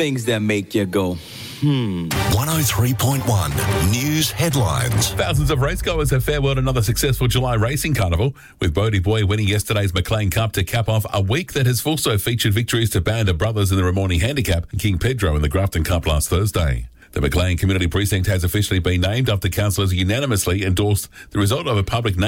things that make you go, 103.1 News Headlines. Thousands of racegoers have farewelled another successful July racing carnival, with Bodie Boy winning yesterday's McLean Cup to cap off a week that has also featured victories to Band of Brothers in the Ramornie Handicap and King Pedro in the Grafton Cup last Thursday. The McLean Community Precinct has officially been named after councillors unanimously endorsed the result of a public